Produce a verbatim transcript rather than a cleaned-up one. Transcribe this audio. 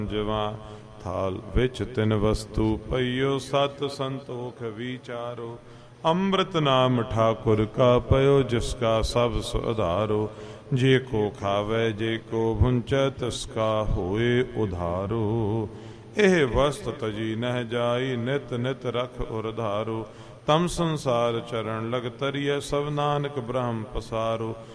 ਜਵਾ ਥਾਲ ਵਿੱਚ ਤਿੰਨ ਵਸਤੂ ਪਈਓ ਸਤ ਸੰਤੋਖ ਵਿਚਾਰੋ। ਅੰਮ੍ਰਿਤ ਨਾਮ ਠਾਕੁਰ ਕਾ ਪਇਓ ਜਿਸ ਕਾ ਸਭ ਸੁਧਾਰੋ। ਜੇ ਕੋ ਖਾਵੇ ਜੇ ਕੋ ਭੁੰਚੈ ਤਿਸ ਕਾ ਹੋਏ ਉਧਾਰੋ। ਇਹ ਵਸਤ ਤਜੀ ਨਹਿ ਜਾਈ ਨਿਤ ਨਿਤ ਰਖ ਉਰਧਾਰੋ। ਤਮ ਸੰਸਾਰ ਚਰਨ ਲਗ ਤਰੀਐ ਸਭ ਨਾਨਕ ਬ੍ਰਹਮ ਪਸਾਰੋ।